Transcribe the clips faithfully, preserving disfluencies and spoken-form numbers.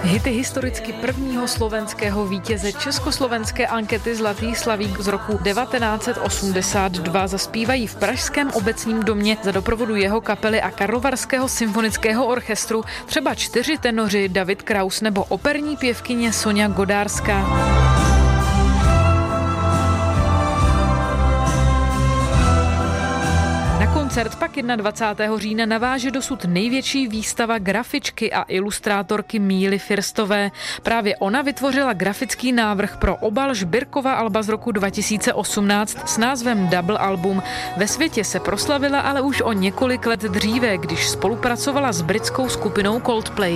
Hity historicky prvního slovenského vítěze československé ankety Zlatý slavík z roku devatenáct set osmdesát dva zaspívají v pražském Obecním domě za doprovodu jeho kapely a Karlovarského symfonického orchestru třeba čtyři tenoři David Kraus nebo operní pěvkyně Soňa Godárská. Koncert pak dvacátého prvního října naváže dosud největší výstava grafičky a ilustrátorky Míly Firstové. Právě ona vytvořila grafický návrh pro obal Žbirkova alba z roku dva tisíce osmnáct s názvem Double Album. Ve světě se proslavila ale už o několik let dříve, když spolupracovala s britskou skupinou Coldplay.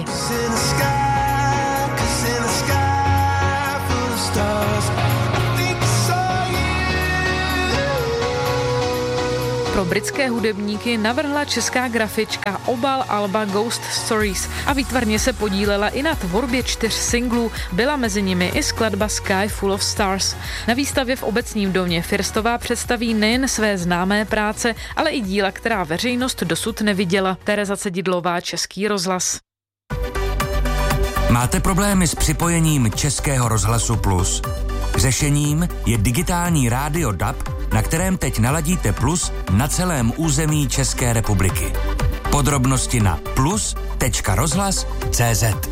Pro britské hudebníky navrhla česká grafička obal alba Ghost Stories a výtvarně se podílela i na tvorbě čtyř singlů, byla mezi nimi i skladba Sky Full of Stars. Na výstavě v Obecním domě Firstová představí nejen své známé práce, ale i díla, která veřejnost dosud neviděla. Tereza Cedidlová, Český rozhlas. Máte problémy s připojením Českého rozhlasu Plus? Řešením je digitální rádio D A B, na kterém teď naladíte Plus na celém území České republiky. Podrobnosti na plus tečka rozhlas tečka cé zet.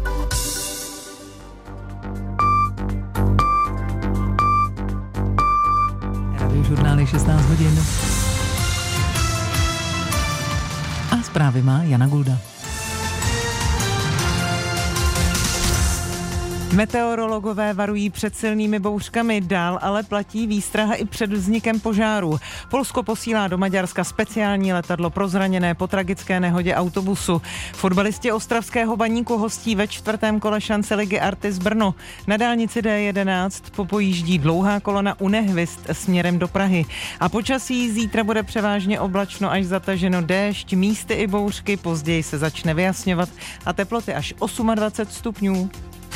Radiožurnály šestnáct hodin. A zprávy má Jana Gulda. Meteorologové varují před silnými bouřkami, dál ale platí výstraha i před vznikem požáru. Polsko posílá do Maďarska speciální letadlo pro zraněné po tragické nehodě autobusu. Fotbalisti ostravského Baníku hostí ve čtvrtém kole šance ligy Artis Brno. Na dálnici D jedenáct popojíždí dlouhá kolona u Nehvist směrem do Prahy. A počasí zítra bude převážně oblačno až zataženo déšť, místy i bouřky, později se začne vyjasňovat a teploty až dvacet osm stupňů.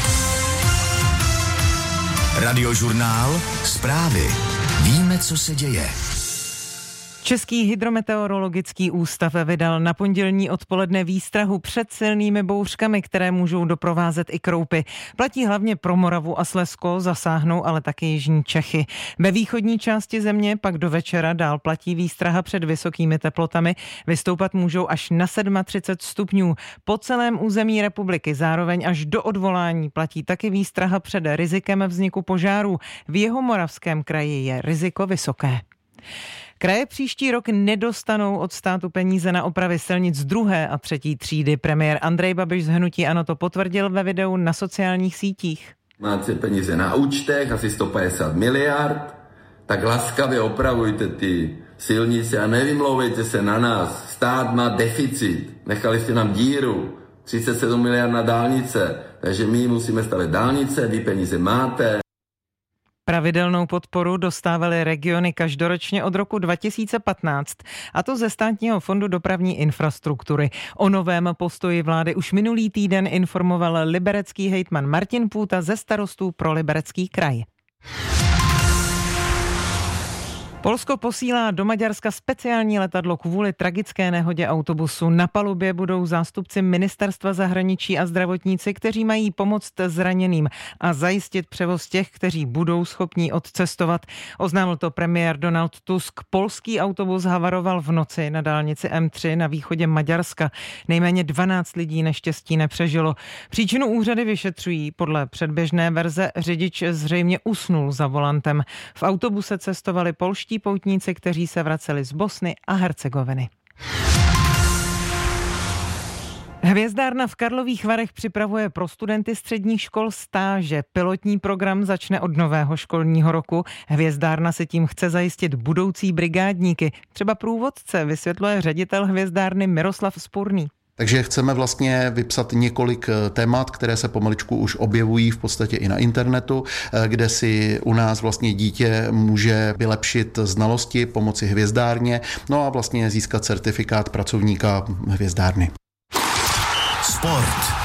Radiožurnál, zprávy. Víme, co se děje. Český hydrometeorologický ústav vydal na pondělní odpoledne výstrahu před silnými bouřkami, které můžou doprovázet i kroupy. Platí hlavně pro Moravu a Slezsko, zasáhnou ale také jižní Čechy. Ve východní části země pak do večera dál platí výstraha před vysokými teplotami. Vystoupat můžou až na třicet sedm stupňů. Po celém území republiky zároveň až do odvolání platí taky výstraha před rizikem vzniku požárů. V Jihomoravském kraji je riziko vysoké. Kraje příští rok nedostanou od státu peníze na opravy silnic druhé a třetí třídy. Premiér Andrej Babiš z hnutí ANO to potvrdil ve videu na sociálních sítích. Máte peníze na účtech, asi sto padesát miliard, tak laskavě opravujte ty silnice a nevymlouvejte se na nás. Stát má deficit, nechali jste nám díru, třicet sedm miliard na dálnice, takže my musíme stavět dálnice, vy peníze máte. Pravidelnou podporu dostávaly regiony každoročně od roku dva tisíce patnáct, a to ze Státního fondu dopravní infrastruktury. O novém postoji vlády už minulý týden informoval liberecký hejtman Martin Půta ze Starostů pro Liberecký kraj. Polsko posílá do Maďarska speciální letadlo kvůli tragické nehodě autobusu. Na palubě budou zástupci ministerstva zahraničí a zdravotníci, kteří mají pomoct zraněným a zajistit převoz těch, kteří budou schopní odcestovat. Oznámil to premiér Donald Tusk. Polský autobus havaroval v noci na dálnici M tři na východě Maďarska. Nejméně dvanáct lidí neštěstí nepřežilo. Příčinu úřady vyšetřují. Podle předběžné verze řidič zřejmě usnul za volantem. V autobuse cestovali polští poutníci, kteří se vraceli z Bosny a Hercegoviny. Hvězdárna v Karlových Varech připravuje pro studenty středních škol stáže. Pilotní program začne od nového školního roku. Hvězdárna se tím chce zajistit budoucí brigádníky. Třeba průvodce, vysvětluje ředitel hvězdárny Miroslav Spurný. Takže chceme vlastně vypsat několik témat, které se pomaličku už objevují v podstatě i na internetu, kde si u nás vlastně dítě může vylepšit znalosti pomocí hvězdárně, no a vlastně získat certifikát pracovníka hvězdárny. Sport.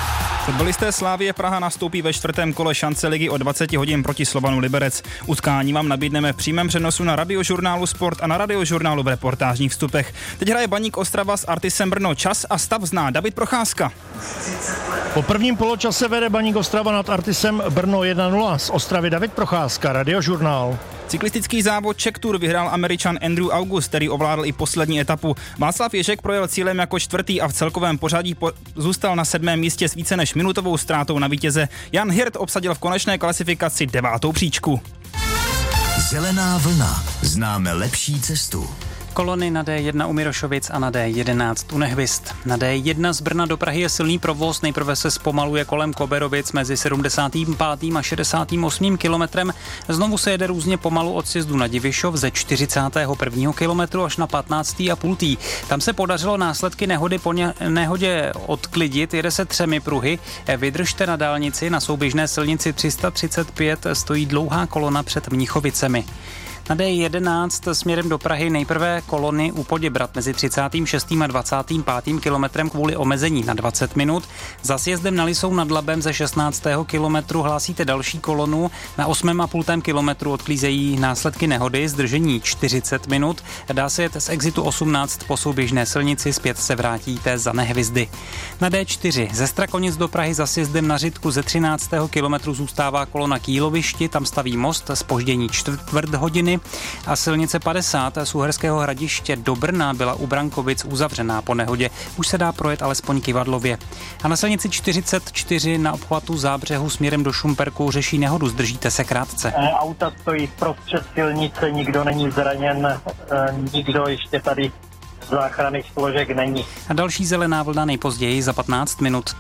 Fotbalisté Slavie Praha nastoupí ve čtvrtém kole šance ligy o dvacet hodin proti Slovanu Liberec. Utkání vám nabídneme v přímém přenosu na Radiožurnálu Sport a na Radiožurnálu v reportážních vstupech. Teď hraje Baník Ostrava s Artisem Brno. Čas a stav zná David Procházka. Po prvním poločase vede Baník Ostrava nad Artisem Brno jedna nula. Z Ostravy David Procházka, Radiožurnál. Cyklistický závod Czech Tour vyhrál Američan Andrew August, který ovládl i poslední etapu. Václav Ježek projel cílem jako čtvrtý a v celkovém pořadí po- zůstal na sedmém místě s více než minutovou ztrátou na vítěze. Jan Hirt obsadil v konečné klasifikaci devátou příčku. Zelená vlna. Známe lepší cestu. Kolony na D jedna u Mirošovic a na D jedenáct u Nehvist. Na D jedna z Brna do Prahy je silný provoz, nejprve se zpomaluje kolem Koberovic mezi sedmdesátým pátým a šedesátým osmým kilometrem. Znovu se jede různě pomalu od sjezdu na Divišov ze čtyřicátého prvního kilometru až na patnáctý a půl. Tam se podařilo následky nehody po ně, nehodě odklidit, jede se třemi pruhy. Vydržte na dálnici, na souběžné silnici tři sta třicet pět stojí dlouhá kolona před Mnichovicemi. Na D jedenáct směrem do Prahy nejprve kolony u Poděbrat mezi třicátým šestým a dvacátým pátým kilometrem kvůli omezení na dvacet minut. Za sjezdem na Lisou nad Labem ze šestnáctého kilometru hlásíte další kolonu. Na osmém a půl kilometru odklízejí následky nehody, zdržení čtyřicet minut. Dá se jet z exitu osmnáct po souběžné silnici, zpět se vrátíte za Nehvizdy. Na D čtyři ze Strakonic do Prahy za sjezdem na Řitku ze třináctého kilometru zůstává kolona k Jílovišti, tam staví most, zpoždění čtvrt hodiny. A silnice padesát z Uherského Hradiště do Brna byla u Brankovic uzavřená po nehodě. Už se dá projet alespoň kyvadlově. A na silnici čtyřicet čtyři na obchvatu Zábřehu směrem do Šumperku řeší nehodu, zdržíte se krátce. Auta stojí prostřed silnice, nikdo není zraněn, nikdo ještě tady z záchranných složek není. A další zelená vlna nejpozději za patnáct minut.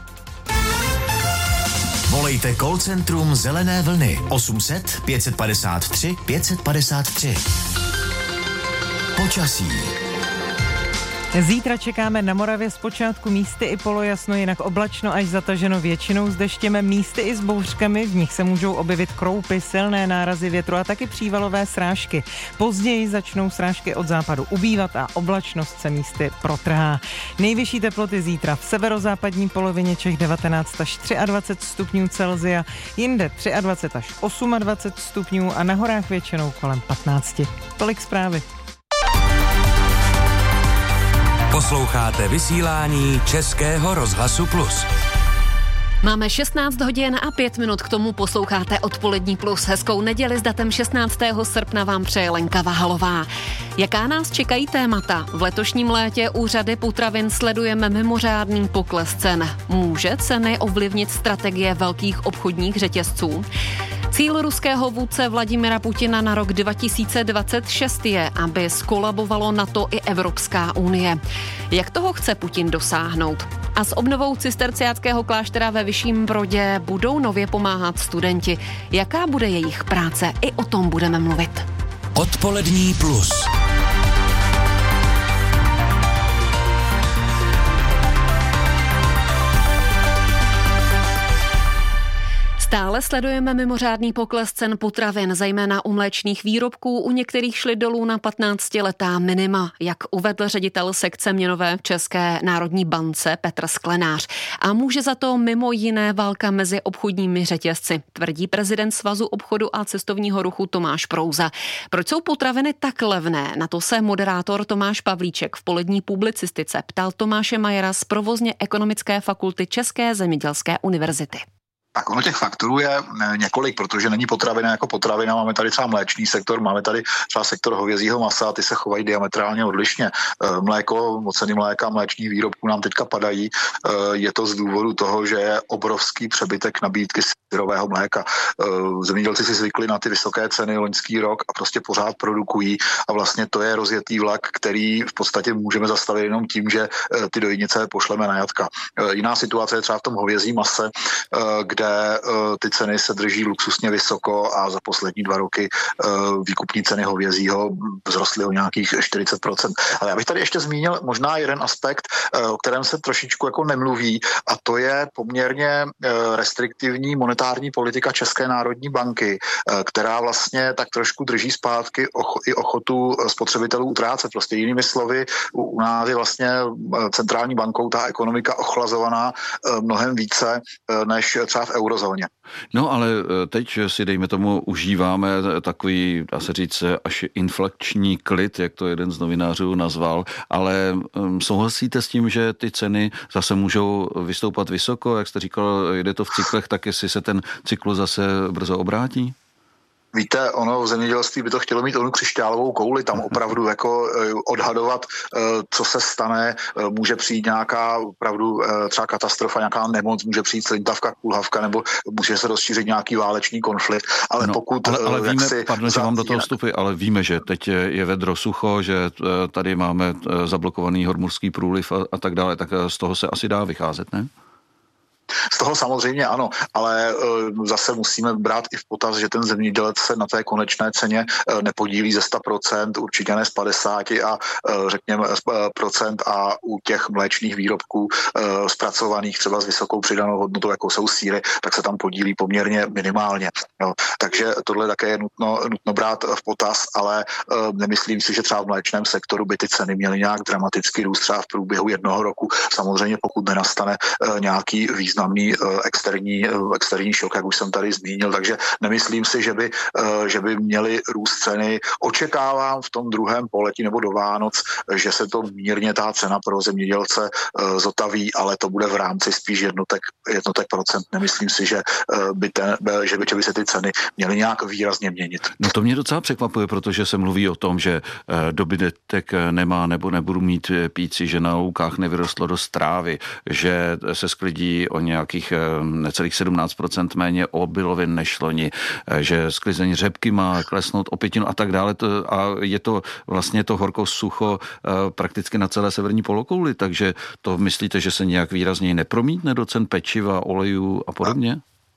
Volejte call centrum Zelené vlny osm set pět padesát tři pět padesát tři. Počasí. Zítra čekáme na Moravě zpočátku místy i polojasno, jinak oblačno až zataženo většinou s deštěm, místy i s bouřkami, v nich se můžou objevit kroupy, silné nárazy větru a taky přívalové srážky. Později začnou srážky od západu ubývat a oblačnost se místy protrhá. Nejvyšší teploty zítra v severozápadní polovině Čech devatenáct až dvacet tři stupňů Celsia, jinde dvacet tři až dvacet osm stupňů a na horách většinou kolem patnáct. Tolik zprávy. Posloucháte vysílání Českého rozhlasu Plus. Máme šestnáct hodin a pět minut, k tomu posloucháte Odpolední plus. Hezkou neděli s datem šestnáctého srpna vám přeje Lenka Vahalová. Jaká nás čekají témata? V letošním létě u řady potravin sledujeme mimořádný pokles cen. Může ceny ovlivnit strategie velkých obchodních řetězců? Cíl ruského vůdce Vladimira Putina na rok dva tisíce dvacet šest je, aby skolabovalo NATO i Evropská unie. Jak toho chce Putin dosáhnout? A s obnovou cisterciáckého kláštera ve Vyšším Brodě budou nově pomáhat studenti. Jaká bude jejich práce? I o tom budeme mluvit. Odpolední plus. Stále sledujeme mimořádný pokles cen potravin, zejména u mléčných výrobků, u některých šly dolů na patnáctiletá minima, jak uvedl ředitel sekce měnové v České národní bance Petr Sklenář. A může za to mimo jiné válka mezi obchodními řetězci, tvrdí prezident Svazu obchodu a cestovního ruchu Tomáš Prouza. Proč jsou potraviny tak levné? Na to se moderátor Tomáš Pavlíček v polední publicistice ptal Tomáše Majera z provozně ekonomické fakulty České zemědělské univerzity. Tak ono těch faktorů je několik, protože není potravina jako potravina. Máme tady třeba mléčný sektor, máme tady třeba sektor hovězího masa a ty se chovají diametrálně odlišně. Mléko, ceny mléka, mléčných výrobků nám teďka padají. Je to z důvodu toho, že je obrovský přebytek nabídky syrového mléka. Zemědělci si zvykli na ty vysoké ceny loňský rok a prostě pořád produkují a vlastně to je rozjetý vlak, který v podstatě můžeme zastavit jenom tím, že ty dojnice pošleme na jatka. Jiná situace je třeba v tom hovězím mase, kde kde ty ceny se drží luxusně vysoko a za poslední dva roky výkupní ceny hovězího vzrostly o nějakých čtyřicet procent. Ale já bych tady ještě zmínil možná jeden aspekt, o kterém se trošičku jako nemluví, a to je poměrně restriktivní monetární politika České národní banky, která vlastně tak trošku drží zpátky och- i ochotu spotřebitelů utrácet. Prostě jinými slovy, u nás je vlastně centrální bankou ta ekonomika ochlazovaná mnohem více než třeba v eurozóně. No ale teď si dejme tomu užíváme takový, dá se říct, až inflační klid, jak to jeden z novinářů nazval, ale souhlasíte s tím, že ty ceny zase můžou vystoupat vysoko, jak jste říkal, jde to v cyklech, tak jestli se ten cyklus zase brzo obrátí? Víte, ono v zemědělství by to chtělo mít onu křišťálovou kouli, tam opravdu jako odhadovat, co se stane, může přijít nějaká opravdu třeba katastrofa, nějaká nemoc, může přijít slintavka, kulhavka, nebo může se rozšířit nějaký válečný konflikt, ale no, pokud... Ale, ale víme, si pardon, že vám do toho vstupy, ale víme, že teď je vedro sucho, že tady máme zablokovaný Hormuzský průliv a, a tak dále, tak z toho se asi dá vycházet, ne? Z toho samozřejmě ano, ale zase musíme brát i v potaz, že ten zemědělec se na té konečné ceně nepodílí ze sto procent, určitě ne z padesát a řekněme procent a u těch mléčných výrobků zpracovaných třeba s vysokou přidanou hodnotou, jako jsou sýry, tak se tam podílí poměrně minimálně. No, takže tohle také je nutno, nutno brát v potaz, ale nemyslím si, že třeba v mléčném sektoru by ty ceny měly nějak dramaticky růst třeba v průběhu jednoho roku. Samozřejmě pokud nenastane nějaký významný externí, externí šok, jak už jsem tady zmínil, takže nemyslím si, že by, že by měly růst ceny. Očekávám v tom druhém poletí nebo do Vánoc, že se to mírně ta cena pro zemědělce zotaví, ale to bude v rámci spíš jednotek, jednotek procent. Nemyslím si, že by, ten, že by, že by se ty ceny měly nějak výrazně měnit. No to mě docela překvapuje, protože se mluví o tom, že dobytek nemá nebo nebudu mít píci, že na loukách nevyrostlo dost trávy, že se sklidí o nějakých necelých sedmnáct procent méně obilovin než loni, že sklizení řepky má klesnout o pětinu a tak dále. A je to vlastně to horko sucho prakticky na celé severní polokouli, takže to myslíte, že se nějak výrazně nepromítne do cen pečiva, olejů a podobně?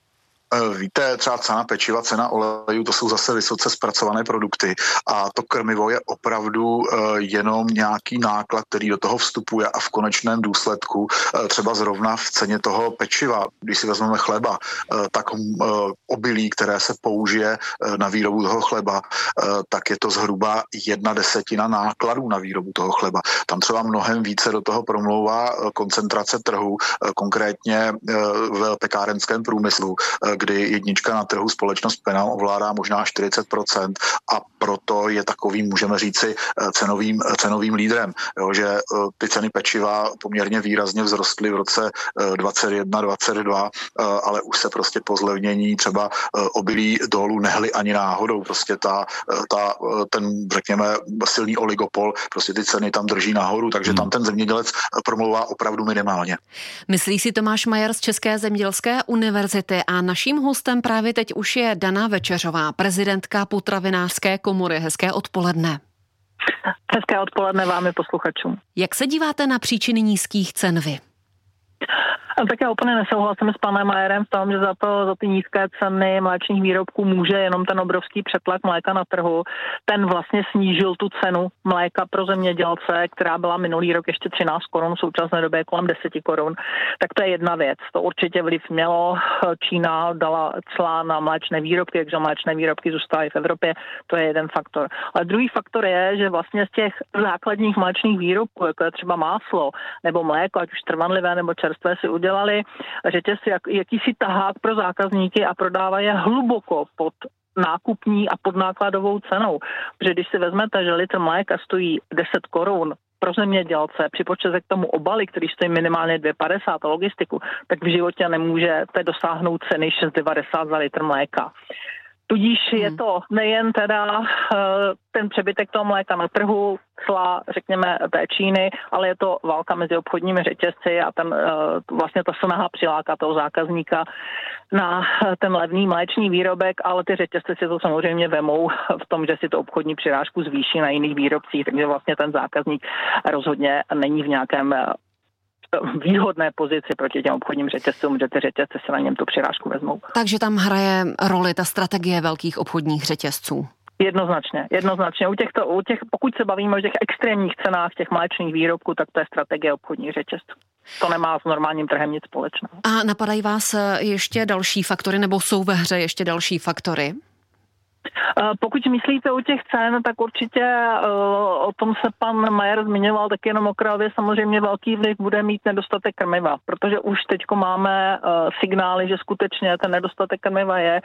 Víte, třeba cena pečiva, cena olejů, to jsou zase vysoce zpracované produkty a to krmivo je opravdu jenom nějaký náklad, který do toho vstupuje a v konečném důsledku třeba zrovna v ceně toho pečiva, když si vezmeme chleba, tak obilí, které se použije na výrobu toho chleba, tak je to zhruba jedna desetina nákladů na výrobu toho chleba. Tam třeba mnohem více do toho promlouvá koncentrace trhu, konkrétně v pekárenském průmyslu, kdy jednička na trhu společnost Penam ovládá možná čtyřicet procent a proto je takovým, můžeme říci, cenovým, cenovým lídrem. Jo, že ty ceny pečiva poměrně výrazně vzrostly v roce dvacet jedna dvacet dva, ale už se prostě po zlevnění třeba obilí dolů nehly ani náhodou. Prostě ta, ta, ten, řekněme, silný oligopol, prostě ty ceny tam drží nahoru, takže tam ten zemědělec promlouvá opravdu minimálně. Myslí si Tomáš Majer z České zemědělské univerzity a naším hostem právě teď už je Dana Večeřová, prezidentka Potravinářské komory. Hezké odpoledne. Hezké odpoledne vám i posluchačům. Jak se díváte na příčiny nízkých cen vy? Tak já úplně nesouhlasím s panem Majerem v tom, že za to, za ty nízké ceny mléčných výrobků může jenom ten obrovský přetlak mléka na trhu. Ten vlastně snížil tu cenu mléka pro zemědělce, která byla minulý rok ještě třináct korun, v současné době kolem deset korun. Tak to je jedna věc. To určitě vliv mělo. Čína dala cla na mléčné výrobky, takže mléčné výrobky zůstaly v Evropě. To je jeden faktor. Ale druhý faktor je, že vlastně z těch základních mléčných výrobků, jako je třeba máslo nebo mléko, ať už trvanlivé nebo čerstvé, si udělali řetěz jak, jakýsi tahák pro zákazníky a prodávají je hluboko pod nákupní a pod nákladovou cenou. Protože když si vezmete, že litr mléka stojí deset korun pro zemědělce, připočtete k tomu obaly, který stojí minimálně dvě padesát a logistiku, tak v životě nemůžete dosáhnout ceny šest devadesát za litr mléka. Tudíž hmm. je to nejen teda uh, ten přebytek toho mléka na trhu, cla, řekněme, té Číny, ale je to válka mezi obchodními řetězci a ten, uh, vlastně ta snaha přilákat toho zákazníka na ten levný mléčný výrobek, ale ty řetězci si to samozřejmě vemou v tom, že si to obchodní přirážku zvýší na jiných výrobcích, takže vlastně ten zákazník rozhodně není v nějakém výhodné pozici proti těm obchodním řetězcům, že ty řetězce si na něm tu přirážku vezmou. Takže tam hraje roli ta strategie velkých obchodních řetězců. Jednoznačně, jednoznačně. U těchto, u těch, pokud se bavíme o těch extrémních cenách těch mléčných výrobků, tak to je strategie obchodních řetězců. To nemá s normálním trhem nic společného. A napadají vás ještě další faktory, nebo jsou ve hře ještě další faktory? Pokud myslíte o těch cen, tak určitě o tom se pan Majer zmiňoval, tak jenom okrajově samozřejmě velký vliv bude mít nedostatek krmiva, protože už teďko máme signály, že skutečně ten nedostatek krmiva je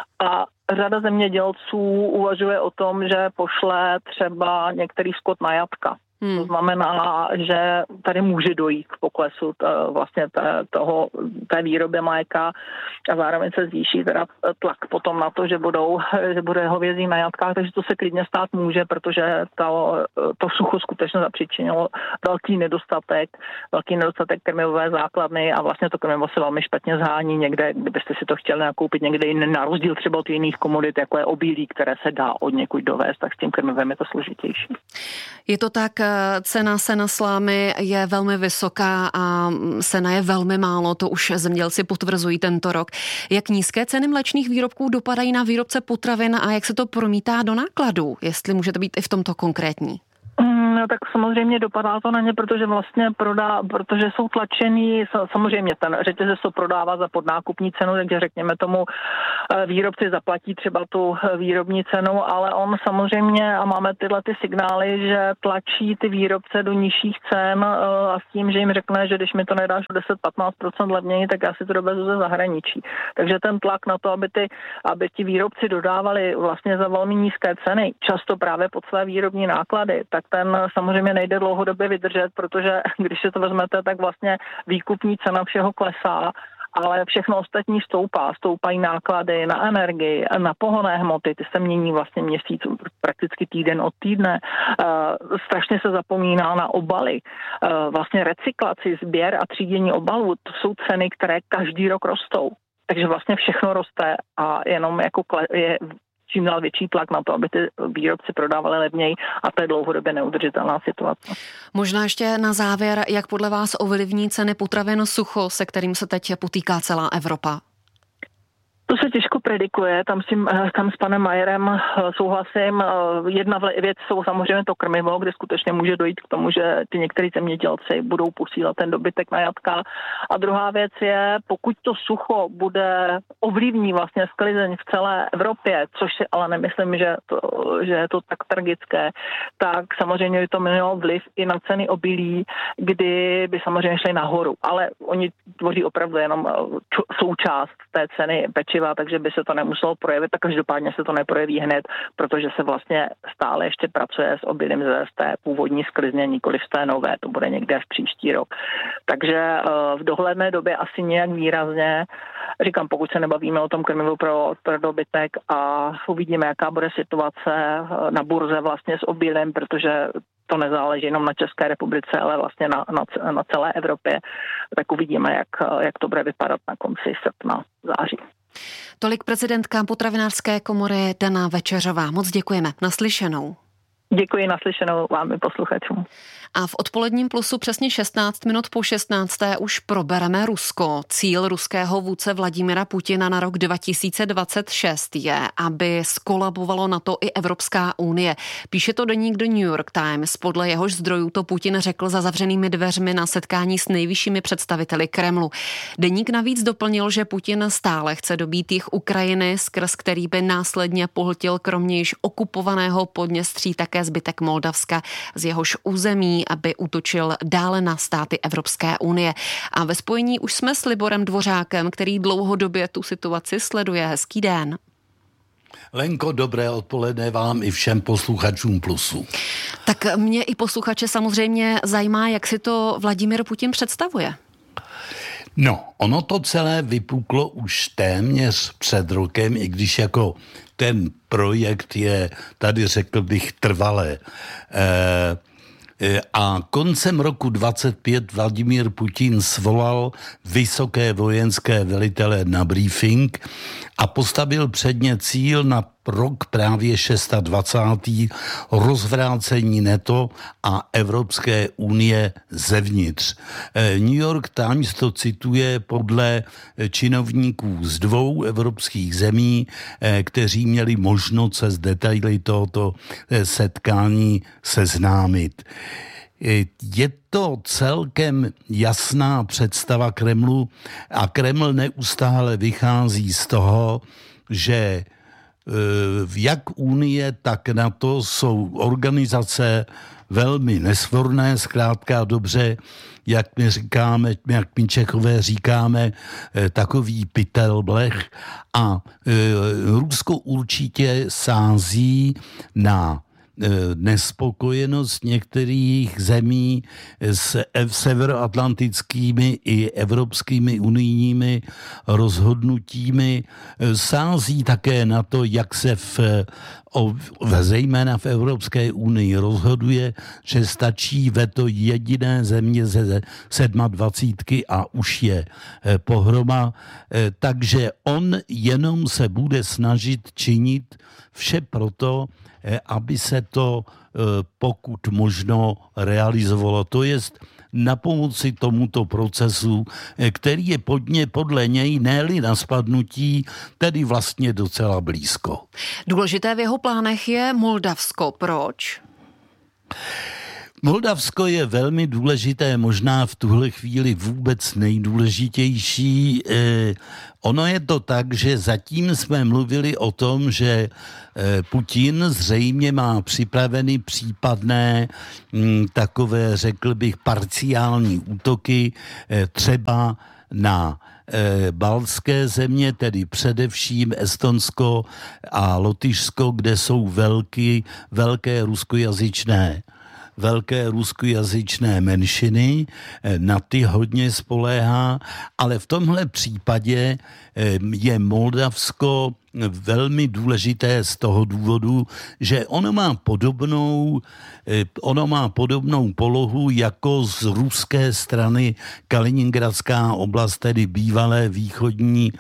a řada zemědělců uvažuje o tom, že pošle třeba některý skot na jatka. Hmm. To znamená, že tady může dojít k poklesu t, vlastně t, toho, té výroby mléka a zároveň se zvýší teda tlak potom na to, že, budou, že bude hovězí na jatkách, takže to se klidně stát může, protože to, to sucho skutečně zapříčinilo velký nedostatek, velký nedostatek krmivové základny a vlastně to krmivo se velmi špatně zhání někde, kdybyste si to chtěli nakoupit někde jiný, na rozdíl třeba od jiných komodit, jako je obilí, které se dá od někud dovést, tak s tím krmivem je to složitější. Je to tak, cena sena slámy je velmi vysoká a sena je velmi málo, to už zemědělci potvrzují tento rok. Jak nízké ceny mléčných výrobků dopadají na výrobce potravin a jak se to promítá do nákladů? Jestli můžete být i v tomto konkrétní. No, tak samozřejmě dopadá to na ně, protože vlastně prodá, protože jsou tlačený, samozřejmě ten řetězec to prodává za podnákupní cenu, takže řekněme tomu výrobci zaplatí třeba tu výrobní cenu, ale on samozřejmě, a máme tyhle ty signály, že tlačí ty výrobce do nižších cen a s tím, že jim řekne, že když mi to nedáš o deset až patnáct procent levněji, tak já si to dovezu ze zahraničí. Takže ten tlak na to, aby, ty, aby ti výrobci dodávali vlastně za velmi nízké ceny, často právě pod své výrobní náklady, tak ten samozřejmě nejde dlouhodobě vydržet, protože když si to vezmete, tak vlastně výkupní cena všeho klesá, ale všechno ostatní stoupá. Stoupají náklady na energii, na pohonné hmoty, ty se mění vlastně měsíc, prakticky týden od týdne. Uh, strašně se zapomíná na obaly. Uh, vlastně recyklaci, sběr a třídění obalů, to jsou ceny, které každý rok rostou. Takže vlastně všechno roste a jenom jako kle- je čím dál větší tlak na to, aby ty výrobci prodávali levněji a to je dlouhodobě neudržitelná situace. Možná ještě na závěr, jak podle vás ovlivní ceny potravin sucho, se kterým se teď potýká celá Evropa? To se těžko predikuje, tam, si, tam s panem Majerem souhlasím. Jedna věc jsou samozřejmě to krmivo, kde skutečně může dojít k tomu, že ty některý zemědělci budou posílat ten dobytek na jatka. A druhá věc je, pokud to sucho bude ovlivní vlastně sklizeň v celé Evropě, což si ale nemyslím, že, to, že je to tak tragické, tak samozřejmě by to mělo vliv i na ceny obilí, kdy by samozřejmě šly nahoru. Ale oni tvoří opravdu jenom součást té ceny pečiva, takže by se to nemuselo projevit, a každopádně se to neprojeví hned, protože se vlastně stále ještě pracuje s obilím z té původní sklizně, nikoli z té nové, to bude někde až příští rok. Takže v dohledné době asi nějak výrazně, říkám, pokud se nebavíme o tom krmivu pro, pro dobytek a uvidíme, jaká bude situace na burze vlastně s obilím, protože to nezáleží jenom na České republice, ale vlastně na, na, na celé Evropě, tak uvidíme, jak, jak to bude vypadat na konci srpna, září. Tolik prezidentka Potravinářské komory Dana Večeřová. Moc děkujeme. Naslyšenou. Děkuji, naslyšenou vám i posluchačům. A v odpoledním plusu přesně šestnáct minut po šestnácté už probereme Rusko. Cíl ruského vůdce Vladimira Putina na rok dva tisíce dvacet šest je, aby skolabovalo NATO i Evropská unie. Píše to deník The New York Times. Podle jehož zdrojů to Putin řekl za zavřenými dveřmi na setkání s nejvyššími představiteli Kremlu. Deník navíc doplnil, že Putin stále chce dobít jich Ukrajiny, skrz který by následně pohltil kromě již okupovaného Podněstří také zbytek Moldavska, z jehož území, aby útočil dále na státy Evropské unie. A ve spojení už jsme s Liborem Dvořákem, který dlouhodobě tu situaci sleduje. Hezký den. Lenko, dobré odpoledne vám i všem posluchačům Plusu. Tak mě i posluchače samozřejmě zajímá, jak si to Vladimír Putin představuje. No, ono to celé vypuklo už téměř před rokem, i když jako ten projekt je, tady řekl bych, trvalé. E, a koncem roku dvacet pět Vladimír Putin svolal vysoké vojenské velitele na briefing a postavil před ně cíl na rok právě dvacátý šestý rozvrácení NATO a Evropské unie zevnitř. New York Times to cituje podle činovníků z dvou evropských zemí, kteří měli možnost se s detaily tohoto setkání seznámit. Je to celkem jasná představa Kremlu a Kreml neustále vychází z toho, že jak Unie, tak NATO jsou organizace velmi nesvorné, zkrátka dobře, jak my říkáme, jak my Čechové říkáme, takový pytel blech a Rusko určitě sází na nespokojenost některých zemí s severoatlantickými i evropskými unijními rozhodnutími. Sází také na to, jak se v, o, zejména v Evropské unii rozhoduje, že stačí veto jediné země ze sedmadvacítky a už je pohroma. Takže on jenom se bude snažit činit vše proto, aby se to pokud možno realizovalo. To jest na pomoci tomuto procesu, který je podně, podle něj ne-li na spadnutí, tedy vlastně docela blízko. Důležité v jeho plánech je Moldavsko. Proč? Moldavsko je velmi důležité, možná v tuhle chvíli vůbec nejdůležitější. Eh, ono je to tak, že zatím jsme mluvili o tom, že eh, Putin zřejmě má připraveny případné hm, takové, řekl bych, parciální útoky, eh, třeba na baltské země, tedy především Estonsko a Lotyšsko, kde jsou velký, velké ruskojazyčné velké ruskojazyčné menšiny, na ty hodně spoléhá, ale v tomhle případě je Moldavsko velmi důležité z toho důvodu, že ono má podobnou, ono má podobnou polohu jako z ruské strany Kaliningradská oblast, tedy bývalé východní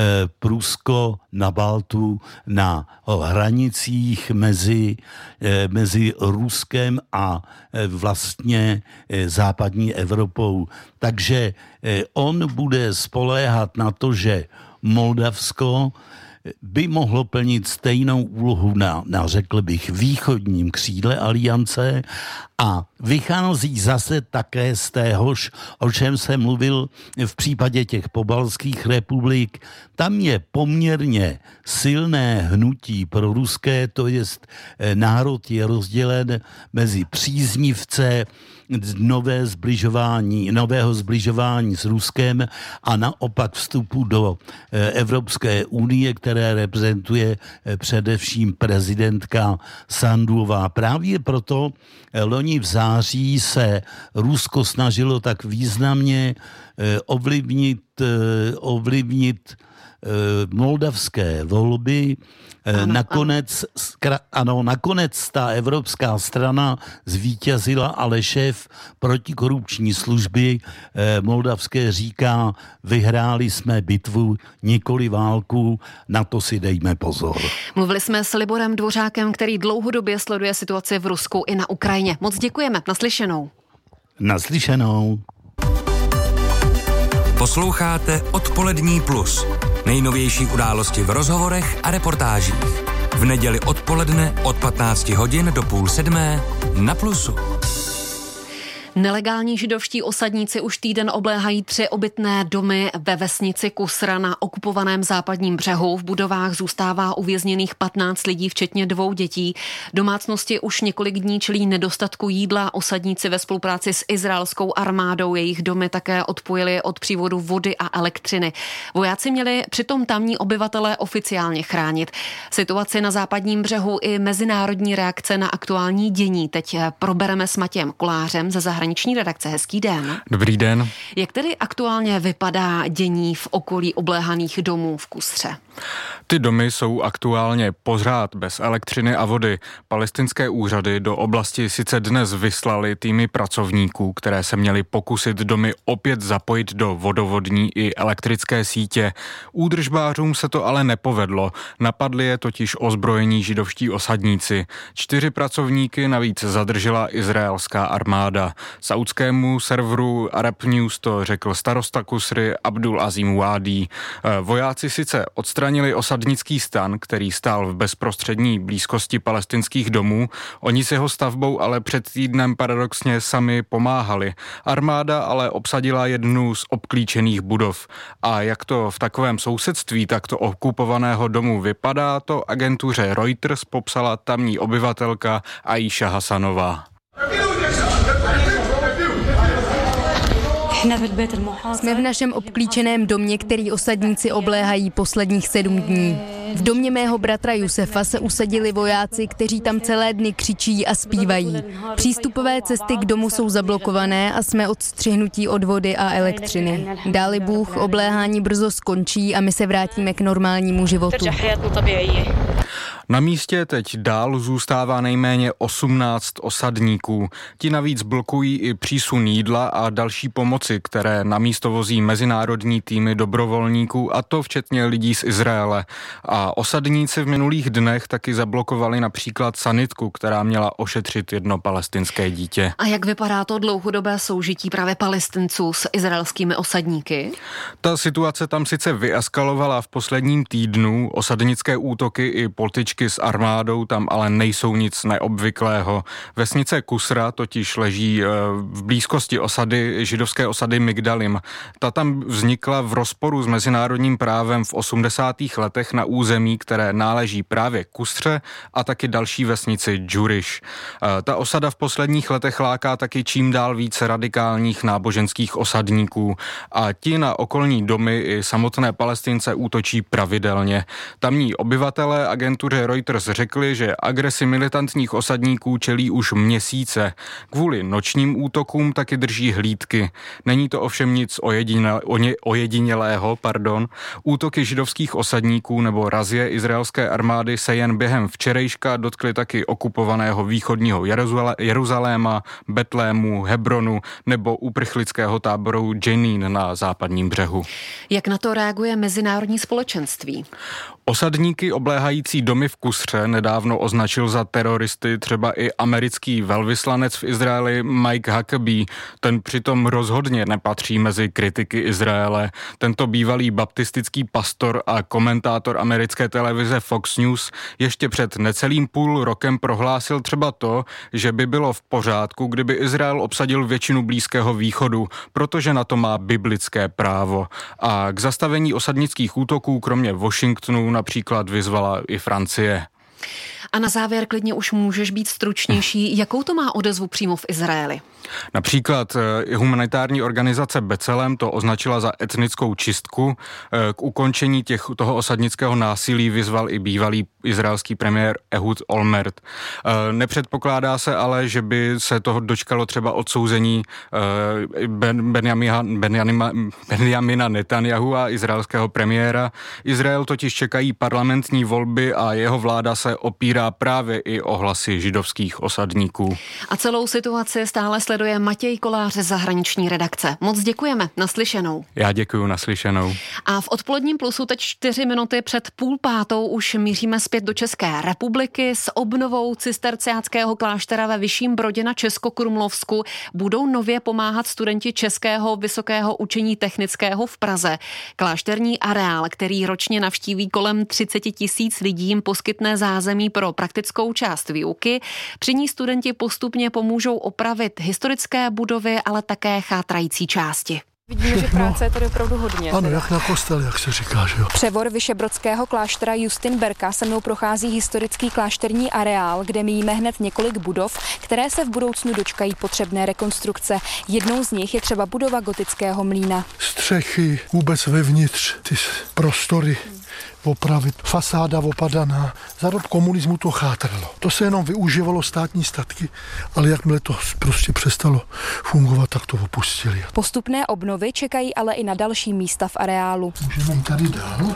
Prusko na Baltu, na hranicích mezi, mezi Ruskem a vlastně západní Evropou. Takže on bude spoléhat na to, že Moldavsko by mohlo plnit stejnou úlohu na, na, řekl bych, východním křídle aliance a vychází zase také z téhož, o čem jsem mluvil v případě těch pobaltských republik. Tam je poměrně silné hnutí pro ruské, to jest národ je rozdělen mezi příznivce nové zbližování, nového zbližování s Ruskem a naopak vstupu do Evropské unie, které reprezentuje především prezidentka Sanduová. Právě proto loni v září se Rusko snažilo tak významně ovlivnit, ovlivnit moldavské volby. Ano, nakonec, ano. ano, nakonec ta evropská strana zvítězila, ale šéf protikorupční služby eh, moldavské říká, vyhráli jsme bitvu, nikoli válku, na to si dejme pozor. Mluvili jsme s Liborem Dvořákem, který dlouhodobě sleduje situaci v Rusku i na Ukrajině. Moc děkujeme, naslyšenou. Naslyšenou. Posloucháte Odpolední plus. Nejnovější události v rozhovorech a reportážích. V neděli odpoledne od patnácti hodin do půl sedmé na Plusu. Nelegální židovští osadníci už týden obléhají tři obytné domy ve vesnici Kusra na okupovaném západním břehu. V budovách zůstává uvězněných patnáct lidí, včetně dvou dětí. Domácnosti už několik dní čelí nedostatku jídla. Osadníci ve spolupráci s izraelskou armádou jejich domy také odpojili od přívodu vody a elektřiny. Vojáci měli přitom tamní obyvatele oficiálně chránit. Situaci na západním břehu i mezinárodní reakce na aktuální dění teď probereme s Matějem Kolářem ze zahraničí zahraniční redakce. Hezký den. Dobrý den. Jak tedy aktuálně vypadá dění v okolí obléhaných domů v Kusře? Ty domy jsou aktuálně pořád bez elektřiny a vody. Palestinské úřady do oblasti sice dnes vyslali týmy pracovníků, které se měly pokusit domy opět zapojit do vodovodní i elektrické sítě. Údržbářům se to ale nepovedlo. Napadli je totiž ozbrojení židovští osadníci. Čtyři pracovníky navíc zadržela izraelská armáda. Saudskému serveru Arab News to řekl starosta Kusry Abdul Azim Wadi. Vojáci sice odstranili osadnický stan, který stál v bezprostřední blízkosti palestinských domů. Oni s jeho stavbou ale před týdnem paradoxně sami pomáhali. Armáda ale obsadila jednu z obklíčených budov. A jak to v takovém sousedství takto okupovaného domu vypadá, to agentuře Reuters popsala tamní obyvatelka Aisha Hasanová. Jsme v našem obklíčeném domě, který osadníci obléhají posledních sedm dní. V domě mého bratra Jusefa se usadili vojáci, kteří tam celé dny křičí a zpívají. Přístupové cesty k domu jsou zablokované a jsme odstřihnutí od vody a elektřiny. Dáli Bůh, obléhání brzo skončí a my se vrátíme k normálnímu životu. Na místě teď dál zůstává nejméně osmnáct osadníků. Ti navíc blokují i přísun jídla a další pomoci, které na místo vozí mezinárodní týmy dobrovolníků, a to včetně lidí z Izraele. A osadníci v minulých dnech taky zablokovali například sanitku, která měla ošetřit jedno palestinské dítě. A jak vypadá to dlouhodobé soužití právě Palestinců s izraelskými osadníky? Ta situace tam sice vyeskalovala v posledním týdnu. Osadnické útoky i političky s armádou tam ale nejsou nic neobvyklého. Vesnice Kusra totiž leží v blízkosti osady, židovské osady Migdalim. Ta tam vznikla v rozporu s mezinárodním právem v osmdesátých letech na území, které náleží právě Kusře a taky další vesnici Džuriš. Ta osada v posledních letech láká taky čím dál více radikálních náboženských osadníků a ti na okolní domy i samotné Palestince útočí pravidelně. Tamní obyvatelé agentuře Reuters řekli, že agresi militantních osadníků čelí už měsíce. Kvůli nočním útokům taky drží hlídky. Není to ovšem nic ojedinělého, pardon. Útoky židovských osadníků nebo razie izraelské armády se jen během včerejška dotkly taky okupovaného východního Jeruzaléma, Betlému, Hebronu nebo uprchlického táboru Jenin na západním břehu. Jak na to reaguje mezinárodní společenství? Osadníky obléhající domy v Kusře nedávno označil za teroristy třeba i americký velvyslanec v Izraeli Mike Huckabee. Ten přitom rozhodně nepatří mezi kritiky Izraele. Tento bývalý baptistický pastor a komentátor americké televize Fox News ještě před necelým půl rokem prohlásil třeba to, že by bylo v pořádku, kdyby Izrael obsadil většinu Blízkého východu, protože na to má biblické právo. A k zastavení osadnických útoků kromě Washingtonu například vyzvala i Francie. A na závěr klidně už můžeš být stručnější. Jakou to má odezvu přímo v Izraeli? Například humanitární organizace B'Tselem to označila za etnickou čistku. K ukončení těch, toho osadnického násilí vyzval i bývalý izraelský premiér Ehud Olmert. Nepředpokládá se ale, že by se toho dočkalo třeba odsouzení Benjamina, Benjamina, Benjamina Netanyahu a izraelského premiéra. Izrael totiž čekají parlamentní volby a jeho vláda se opírá právě i o hlasy židovských osadníků. A celou situaci stále sleduje Matěj Kolář ze zahraniční redakce. Moc děkujeme, naslyšenou. Já děkuju, naslyšenou. A v odpoledním plusu teď čtyři minuty před půl pátou už míříme zpět do České republiky. S obnovou cisterciáckého kláštera ve Vyšším Brodě na Českokrumlovsku budou nově pomáhat studenti Českého vysokého učení technického v Praze. Klášterní areál, který ročně navštíví kolem třicet tisíc lidí, jim poskytne zázemí pro praktickou část výuky. Při ní studenti postupně pomůžou opravit historické budovy, ale také chátrající části. Vidíme, že práce je tady opravdu hodně. Ano, jak na kostel, jak se říká, že jo. Převor vyšebrodského kláštera Justinberka se mnou prochází historický klášterní areál, kde míjíme hned několik budov, které se v budoucnu dočkají potřebné rekonstrukce. Jednou z nich je třeba budova gotického mlýna. Střechy, vůbec vevnitř, ty prostory opravit. Fasáda opadaná. Za dob komunismu to chátralo. To se jenom využívalo státní statky, ale jakmile to prostě přestalo fungovat, tak to opustili. Postupné obnovy čekají ale i na další místa v areálu. Můžeme jít tady dál.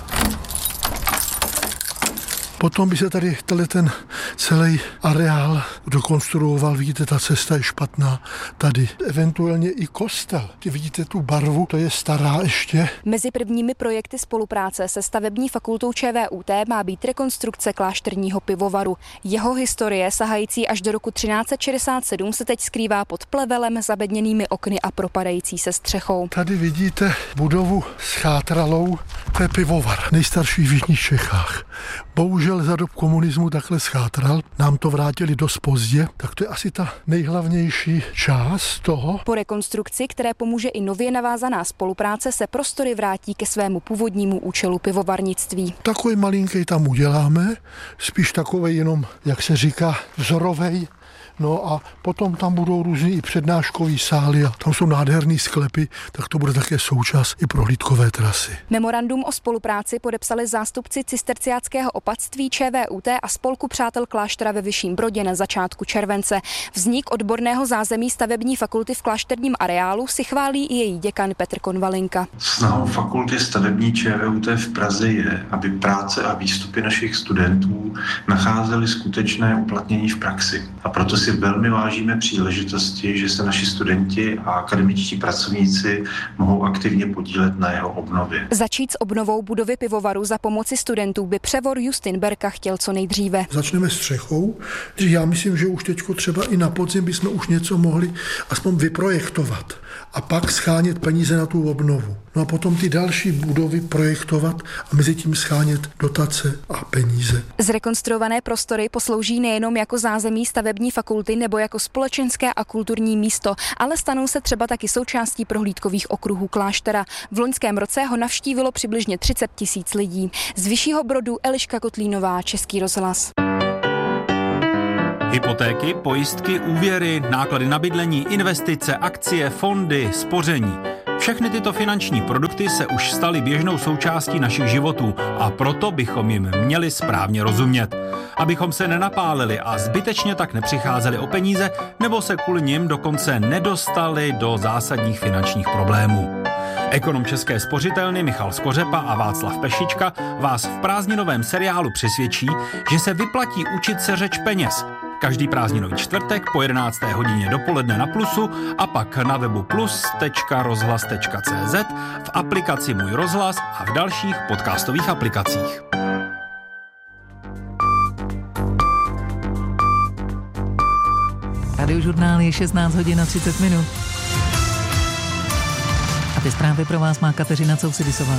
Potom by se tady ten celý areál dokonstruoval. Vidíte, ta cesta je špatná. Tady eventuálně i kostel. Vidíte tu barvu, to je stará ještě. Mezi prvními projekty spolupráce se stavební fakultou ČVUT má být rekonstrukce klášterního pivovaru. Jeho historie, sahající až do roku třináct set šedesát sedm, se teď skrývá pod plevelem, zabedněnými okny a propadající se střechou. Tady vidíte budovu s chátralou, to je pivovar, nejstarší v jižních Čechách. Bohužel za dob komunismu takhle schátral, nám to vrátili dost pozdě, tak to je asi ta nejhlavnější část toho. Po rekonstrukci, které pomůže i nově navázaná spolupráce, se prostory vrátí ke svému původnímu účelu pivovarnictví. Takový malinký tam uděláme, spíš takovej jenom, jak se říká, vzorovej. No a potom tam budou různý i přednáškový sály a tam jsou nádherný sklepy, tak to bude také součást i prohlídkové trasy. Memorandum o spolupráci podepsali zástupci cisterciáckého opatství ČVUT a Spolku přátel kláštera ve Vyšším Brodě na začátku července. Vznik odborného zázemí stavební fakulty v klášterním areálu si chválí i její děkan Petr Konvalinka. Snahou fakulty stavební ČVUT v Praze je, aby práce a výstupy našich studentů nacházely skutečné uplatnění v praxi. A proto si velmi vážíme příležitosti, že se naši studenti a akademičtí pracovníci mohou aktivně podílet na jeho obnově. Začít s obnovou budovy pivovaru za pomoci studentů by převor Justin Berka chtěl co nejdříve. Začneme střechou. Já myslím, že už teďko třeba i na podzim bychom už něco mohli aspoň vyprojektovat a pak schánět peníze na tu obnovu. No a potom ty další budovy projektovat a mezi tím schánět dotace a peníze. Zrekonstruované prostory poslouží nejenom jako zázemí stavební fakulty nebo jako společenské a kulturní místo, ale stanou se třeba taky součástí prohlídkových okruhů kláštera. V loňském roce ho navštívilo přibližně třicet tisíc lidí. Z Vyššího Brodu Eliška Kotlínová, Český rozhlas. Hypotéky, pojistky, úvěry, náklady na bydlení, investice, akcie, fondy, spoření. Všechny tyto finanční produkty se už staly běžnou součástí našich životů a proto bychom jim měli správně rozumět. Abychom se nenapálili a zbytečně tak nepřicházeli o peníze nebo se kvůli nim dokonce nedostali do zásadních finančních problémů. Ekonom České spořitelny Michal Skořepa a Václav Pešička vás v prázdninovém seriálu přesvědčí, že se vyplatí učit se řeč peněz. Každý prázdninový čtvrtek po jedenácté hodině dopoledne na Plusu a pak na webu plus tečka rozhlas tečka cé zet, v aplikaci Můj rozhlas a v dalších podcastových aplikacích. Radiožurnál je šestnáct hodin a třicet minut. A ty zprávy pro vás má Kateřina Cousidisová.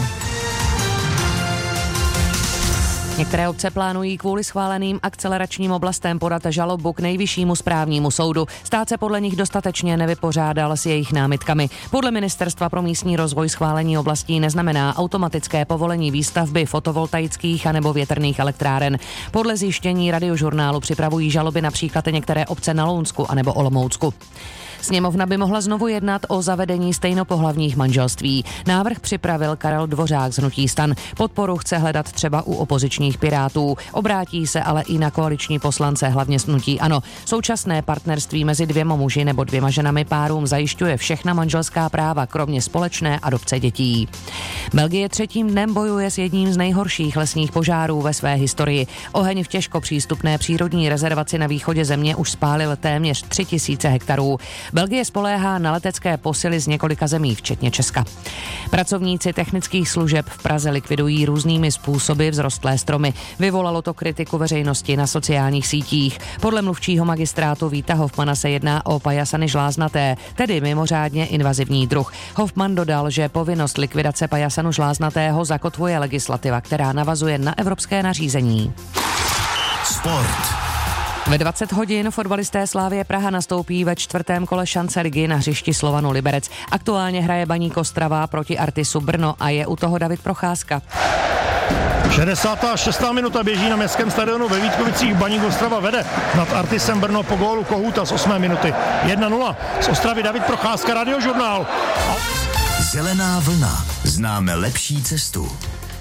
Některé obce plánují kvůli schváleným akceleračním oblastem podat žalobu k Nejvyššímu správnímu soudu. Stát se podle nich dostatečně nevypořádal s jejich námitkami. Podle Ministerstva pro místní rozvoj schválení oblastí neznamená automatické povolení výstavby fotovoltaických anebo větrných elektráren. Podle zjištění Radiožurnálu připravují žaloby například některé obce na Lounsku anebo Olomoucku. Sněmovna by mohla znovu jednat o zavedení stejnopohlavních manželství. Návrh připravil Karel Dvořák z hnutí STAN. Podporu chce hledat třeba u opozičních Pirátů. Obrátí se ale i na koaliční poslance, hlavně z hnutí ANO. Současné partnerství mezi dvěma muži nebo dvěma ženami párům zajišťuje všechna manželská práva, kromě společné adopce dětí. Belgie třetím dnem bojuje s jedním z nejhorších lesních požárů ve své historii. Oheň v těžko přístupné přírodní rezervaci na východě země už spálil téměř tři tisíce hektarů. Belgie spoléhá na letecké posily z několika zemí, včetně Česka. Pracovníci technických služeb v Praze likvidují různými způsoby vzrostlé stromy. Vyvolalo to kritiku veřejnosti na sociálních sítích. Podle mluvčího magistrátu Víta Hofmana se jedná o pajasany žláznaté, tedy mimořádně invazivní druh. Hofman dodal, že povinnost likvidace pajasanu žláznatého zakotvuje legislativa, která navazuje na evropské nařízení. Sport. Ve dvacet hodin fotbalisté Slavie Praha nastoupí ve čtvrtém kole šance ligy na hřišti Slovanu Liberec. Aktuálně hraje Baník Ostrava proti Artisu Brno a je u toho David Procházka. šedesátá šestá minuta běží na městském stadionu ve Vítkovicích. Baník Ostrava vede nad Artisem Brno po gólu Kohouta z osmé minuty. jedna nula. Z Ostravy David Procházka, Radiožurnál. Zelená vlna. Známe lepší cestu.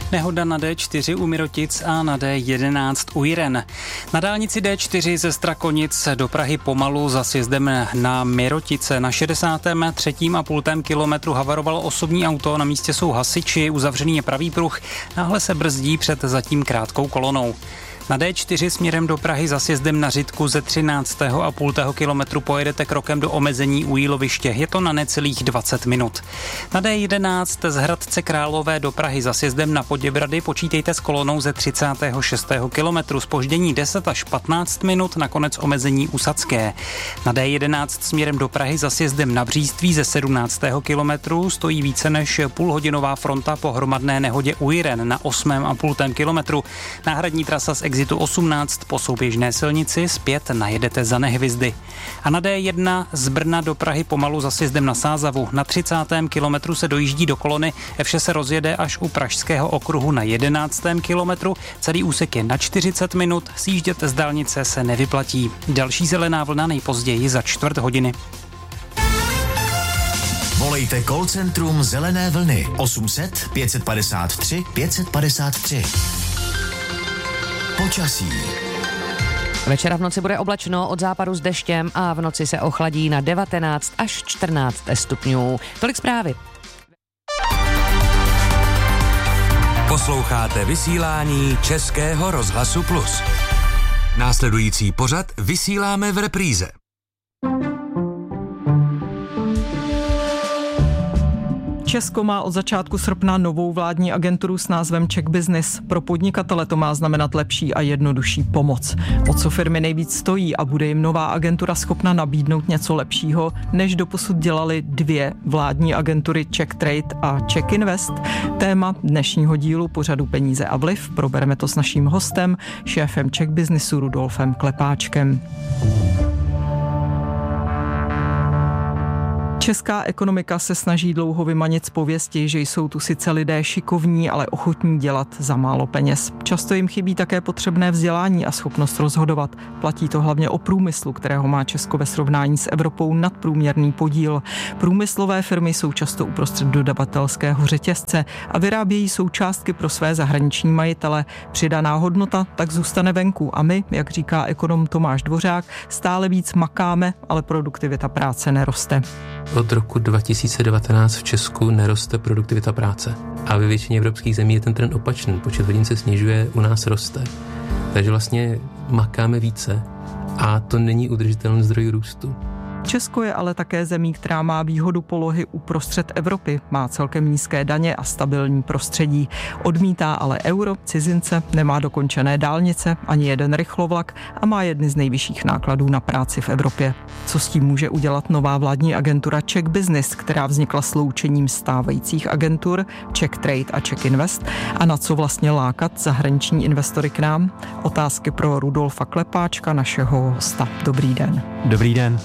Nehoda na D čtyři u Mirotic a na D jedenáct u Jiren. Na dálnici D čtyři ze Strakonic do Prahy pomalu za sjezdem na Mirotice. Na šedesátém třetím a půltém kilometru havarovalo osobní auto, na místě jsou hasiči, uzavřený je pravý pruh, náhle se brzdí před zatím krátkou kolonou. Na D čtyři směrem do Prahy za sjezdem na Řitku ze třináctého a půltého kilometru pojedete krokem do omezení u Jíloviště. Je to na necelých dvacet minut. Na D jedenáct z Hradce Králové do Prahy za sjezdem na Poděbrady počítejte s kolonou ze třicátého šestého kilometru. Zpoždění deset až patnáct minut, nakonec omezení u Sadské. Na D jedenáct směrem do Prahy za sjezdem na Bříství ze sedmnáctého kilometru stojí více než půlhodinová fronta po hromadné nehodě u Jiren na osmém a půltém kilometru. Náhradní trasa z exitu osmnáct po souběžné silnici zpět najedete za Nehvizdy. A na D jedna z Brna do Prahy pomalu za sjezdem na Sázavu. Na třicátém kilometru se dojíždí do kolony, vše se rozjede až u Pražského okruhu na jedenáctém kilometru. Celý úsek je na čtyřicet minut, sjíždět z dálnice se nevyplatí. Další zelená vlna nejpozději za čtvrt hodiny. Volejte call centrum Zelené vlny osm set pět padesát tři pět padesát tři. Počasí. Večera v noci bude oblačno, od západu s deštěm a v noci se ochladí na devatenáct až čtrnáct stupňů. Tolik zprávy. Posloucháte vysílání Českého rozhlasu Plus. Následující pořad vysíláme v repríze. Česko má od začátku srpna novou vládní agenturu s názvem Czech Business. Pro podnikatele to má znamenat lepší a jednodušší pomoc. O co firmy nejvíc stojí a bude jim nová agentura schopna nabídnout něco lepšího, než doposud dělali dvě vládní agentury Czech Trade a Czech Invest? Téma dnešního dílu pořadu Peníze a vliv. Probereme to s naším hostem, šéfem Czech Businessu Rudolfem Klepáčkem. Česká ekonomika se snaží dlouho vymanit z pověsti, že jsou tu sice lidé šikovní, ale ochotní dělat za málo peněz. Často jim chybí také potřebné vzdělání a schopnost rozhodovat. Platí to hlavně o průmyslu, kterého má Česko ve srovnání s Evropou nadprůměrný podíl. Průmyslové firmy jsou často uprostřed dodavatelského řetězce a vyrábějí součástky pro své zahraniční majitele. Přidaná hodnota tak zůstane venku a my, jak říká ekonom Tomáš Dvořák, stále víc makáme, ale produktivita práce neroste. Od roku dva tisíce devatenáct v Česku neroste produktivita práce. A ve většině evropských zemí je ten trend opačný. Počet hodin se snižuje, u nás roste. Takže vlastně makáme více a to není udržitelný zdroj růstu. Česko je ale také zemí, která má výhodu polohy uprostřed Evropy. Má celkem nízké daně a stabilní prostředí. Odmítá ale euro, cizince, nemá dokončené dálnice, ani jeden rychlovlak a má jedny z nejvyšších nákladů na práci v Evropě. Co s tím může udělat nová vládní agentura Czech Business, která vznikla sloučením stávajících agentur Czech Trade a Czech Invest? A na co vlastně lákat zahraniční investory k nám? Otázky pro Rudolfa Klepáčka, našeho hosta. Dobrý den. Dobrý den.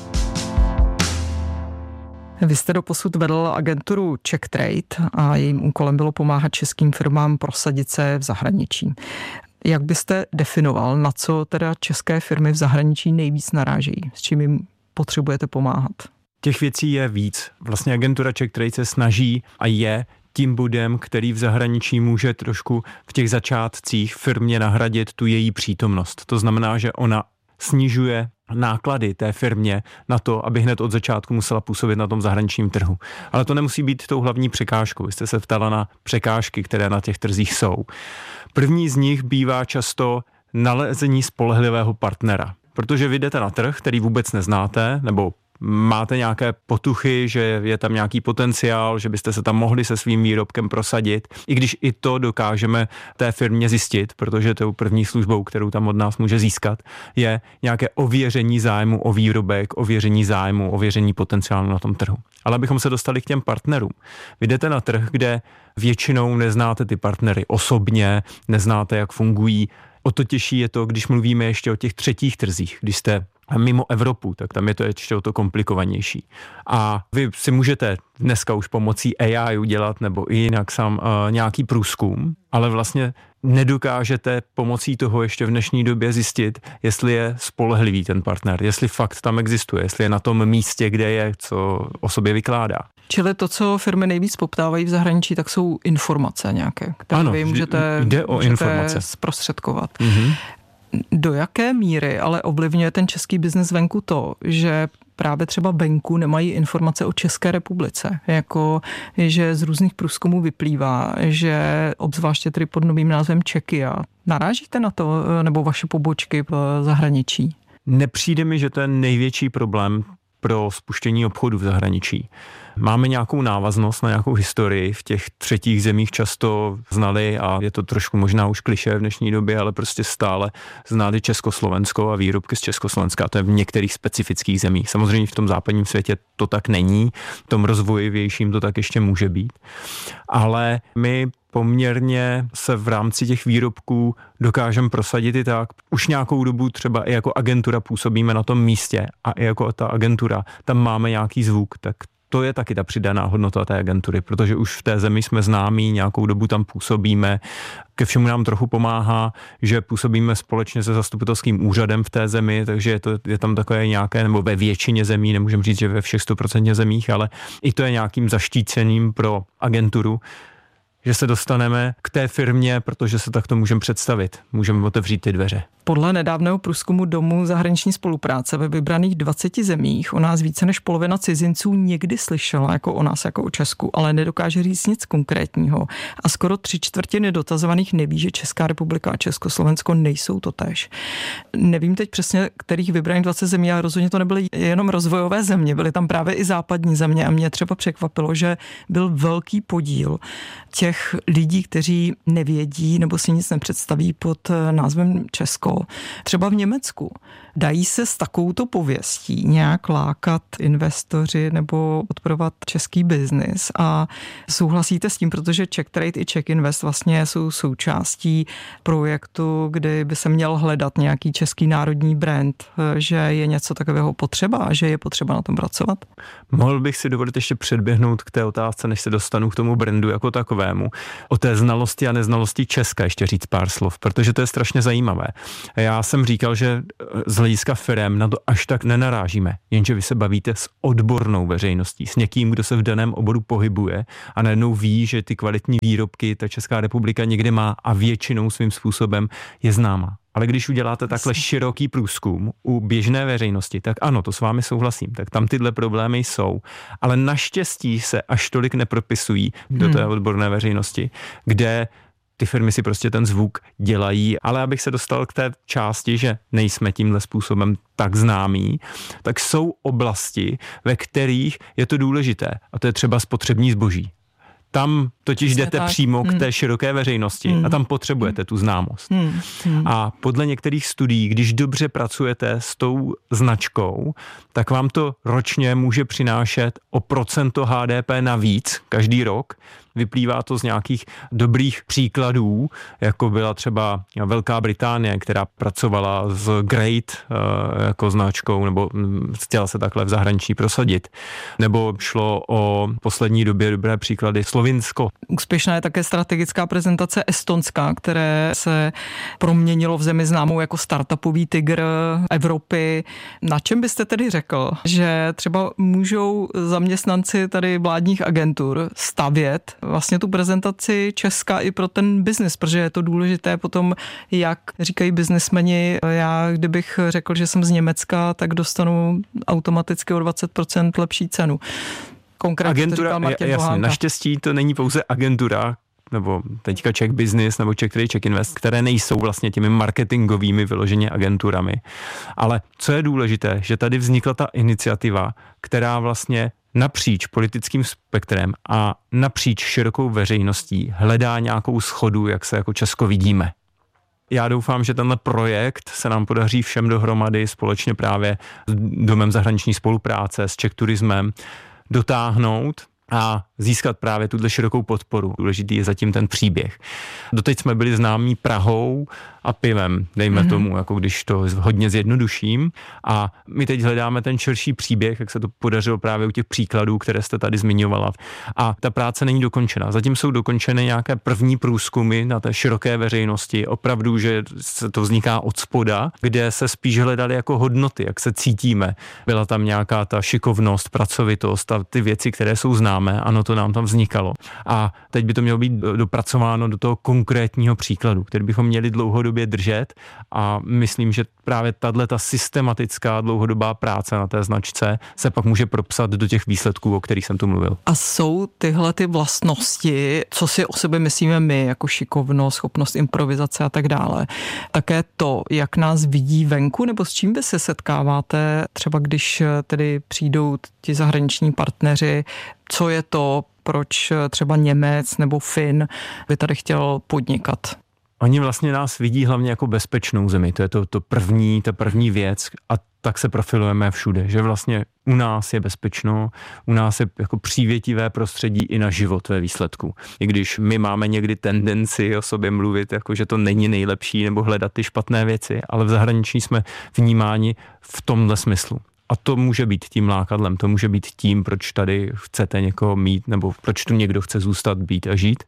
Vy jste doposud vedl agenturu Czech Trade a jejím úkolem bylo pomáhat českým firmám prosadit se v zahraničí. Jak byste definoval, na co teda české firmy v zahraničí nejvíc narážejí? S čím jim potřebujete pomáhat? Těch věcí je víc. Vlastně agentura Czech Trade se snaží a je tím bodem, který v zahraničí může trošku v těch začátcích firmě nahradit tu její přítomnost. To znamená, že ona snižuje náklady té firmě na to, aby hned od začátku musela působit na tom zahraničním trhu. Ale to nemusí být tou hlavní překážkou. Vy jste se ptala na překážky, které na těch trzích jsou. První z nich bývá často nalezení spolehlivého partnera. Protože vy jdete na trh, který vůbec neznáte, nebo máte nějaké potuchy, že je tam nějaký potenciál, že byste se tam mohli se svým výrobkem prosadit, i když i to dokážeme té firmě zjistit, protože tou první službou, kterou tam od nás může získat, je nějaké ověření zájmu o výrobek, ověření zájmu, ověření potenciálu na tom trhu. Ale abychom se dostali k těm partnerům. Vy jdete na trh, kde většinou neznáte ty partnery osobně, neznáte, jak fungují. O to těžší je to, když mluvíme ještě o těch třetích trzích, když jste mimo Evropu, tak tam je to ještě o to komplikovanější. A vy si můžete dneska už pomocí A I udělat nebo i jinak sám uh, nějaký průzkum, ale vlastně nedokážete pomocí toho ještě v dnešní době zjistit, jestli je spolehlivý ten partner, jestli fakt tam existuje, jestli je na tom místě, kde je, co o sobě vykládá. Čili to, co firmy nejvíc poptávají v zahraničí, tak jsou informace nějaké, které ano, vy můžete, jde o můžete informace. zprostředkovat. Mm-hmm. Do jaké míry ale ovlivňuje ten český biznes venku to, že právě třeba venku nemají informace o České republice, jako že z různých průzkumů vyplývá, že obzvláště tedy pod novým názvem Czechia. Narážíte na to, nebo vaše pobočky v zahraničí? Nepřijde mi, že to je největší problém pro spuštění obchodu v zahraničí. Máme nějakou návaznost na nějakou historii, v těch třetích zemích často znali, a je to trošku možná už klišé v dnešní době, ale prostě stále znali Československo a výrobky z Československa. To je v některých specifických zemích. Samozřejmě v tom západním světě to tak není, v tom rozvojivějším to tak ještě může být. Ale my poměrně se v rámci těch výrobků dokážeme prosadit i tak. Už nějakou dobu třeba i jako agentura působíme na tom místě a i jako ta agentura, tam máme nějaký zvuk, tak to je taky ta přidaná hodnota té agentury, protože už v té zemi jsme známí, nějakou dobu tam působíme. Ke všemu nám trochu pomáhá, že působíme společně se zastupitelským úřadem v té zemi, takže je, to, je tam takové nějaké, nebo ve většině zemí, nemůžeme říct, že ve všech sto procent zemích, ale i to je nějakým zaštícením pro agenturu, že se dostaneme k té firmě, protože se takto můžeme představit. Můžeme otevřít ty dveře. Podle nedávného průzkumu Domu zahraniční spolupráce ve vybraných dvaceti zemích o nás více než polovina cizinců někdy slyšela jako o nás, jako o Česku, ale nedokáže říct nic konkrétního. A skoro tři čtvrtiny dotazovaných neví, že Česká republika a Československo nejsou totéž. Nevím teď přesně, kterých vybraných dvacet zemí, ale rozhodně to nebyly jenom rozvojové země, byly tam právě i západní země a mě třeba překvapilo, že byl velký podíl těch lidí, kteří nevědí nebo si nic nepředstaví pod názvem Česko. Třeba v Německu. Dají se s takovouto pověstí nějak lákat investoři nebo podporovat český biznis a souhlasíte s tím, protože Czech Trade i Czech Invest vlastně jsou součástí projektu, kdy by se měl hledat nějaký český národní brand, že je něco takového potřeba a že je potřeba na tom pracovat? Mohl bych si dovolit ještě předběhnout k té otázce, než se dostanu k tomu brandu jako takovému. O té znalosti a neznalosti Česka ještě říct pár slov, protože to je strašně zajímavé. Já jsem říkal, že z hlediska firem na to až tak nenarážíme, jenže vy se bavíte s odbornou veřejností, s někým, kdo se v daném oboru pohybuje a najednou ví, že ty kvalitní výrobky ta Česká republika někde má a většinou svým způsobem je známa. Ale když uděláte takhle široký průzkum u běžné veřejnosti, tak ano, to s vámi souhlasím, tak tam tyhle problémy jsou. Ale naštěstí se až tolik nepropisují do té odborné veřejnosti, kde ty firmy si prostě ten zvuk dělají, ale abych se dostal k té části, že nejsme tímhle způsobem tak známí, tak jsou oblasti, ve kterých je to důležité. A to je třeba spotřební zboží. Tam totiž jdete tak přímo k té široké veřejnosti hmm. a tam potřebujete tu známost. Hmm. Hmm. A podle některých studií, když dobře pracujete s tou značkou, tak vám to ročně může přinášet o procento H D P navíc každý rok. Vyplývá to z nějakých dobrých příkladů, jako byla třeba Velká Británie, která pracovala s Great jako značkou, nebo chtěla se takhle v zahraničí prosadit. Nebo šlo o poslední době dobré příklady Slovinsko. Úspěšná je také strategická prezentace Estonska, které se proměnilo v zemi známou jako startupový tygr Evropy. Na čem byste tedy řekl, že třeba můžou zaměstnanci tady vládních agentur stavět vlastně tu prezentaci Česka i pro ten biznis, protože je to důležité potom, jak říkají biznismeni, já kdybych řekl, že jsem z Německa, tak dostanu automaticky o dvacet procent lepší cenu. Konkrétně agentura, jasně, naštěstí to není pouze agentura, nebo teďka Czech Business, nebo Czech Trade, Czech Invest, které nejsou vlastně těmi marketingovými vyloženě agenturami. Ale co je důležité, že tady vznikla ta iniciativa, která vlastně napříč politickým spektrem a napříč širokou veřejností hledá nějakou schodu, jak se jako Česko vidíme. Já doufám, že tenhle projekt se nám podaří všem dohromady společně právě s Domem zahraniční spolupráce, s Czech Turismem dotáhnout, a získat právě tuhle širokou podporu. Důležitý je zatím ten příběh. Doteď jsme byli známí Prahou a pivem, dejme mm-hmm. tomu, jako když to hodně zjednoduším. A my teď hledáme ten širší příběh, jak se to podařilo právě u těch příkladů, které jste tady zmiňovala. A ta práce není dokončena. Zatím jsou dokončeny nějaké první průzkumy na té široké veřejnosti. Opravdu, že se to vzniká od spoda, kde se spíš hledaly jako hodnoty, jak se cítíme. Byla tam nějaká ta šikovnost, pracovitost a ty věci, které jsou známé. Ano, to nám tam vznikalo. A teď by to mělo být dopracováno do toho konkrétního příkladu, který bychom měli dlouhodobě držet a myslím, že právě tato systematická dlouhodobá práce na té značce se pak může propsat do těch výsledků, o kterých jsem tu mluvil. A jsou tyhle ty vlastnosti, co si o sebe myslíme my, jako šikovnost, schopnost improvizace a tak dále, také to, jak nás vidí venku, nebo s čím vy se setkáváte, třeba když tedy přijdou ti zahraniční partneři, co je to, proč třeba Němec nebo Fin by tady chtěl podnikat? Oni vlastně nás vidí hlavně jako bezpečnou zemi, to je to, to první, ta první věc a tak se profilujeme všude, že vlastně u nás je bezpečno, u nás je jako přívětivé prostředí i na život ve výsledku. I když my máme někdy tendenci o sobě mluvit, jako že to není nejlepší nebo hledat ty špatné věci, ale v zahraničí jsme vnímáni v tomhle smyslu. A to může být tím lákadlem, to může být tím, proč tady chcete někoho mít, nebo proč tu někdo chce zůstat, být a žít.